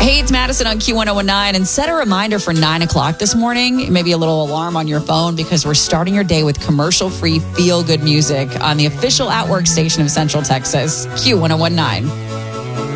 Hey, it's Madison on Q1019, and set a reminder for 9 o'clock this morning. Maybe a little alarm on your phone because we're starting your day with commercial-free feel-good music on the official Outwork station of Central Texas, Q1019.